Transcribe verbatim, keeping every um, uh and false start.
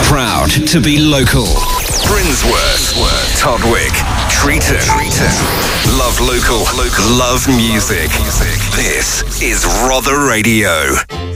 Proud to be local. Brinsworth, Todwick, Treaton. Love local, love music. This is Rother Radio.